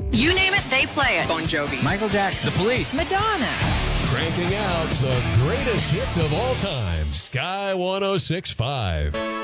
You name it, they play it. Bon Jovi. Michael Jackson. The Police. Madonna. Cranking out the greatest hits of all time. Sky 106.5.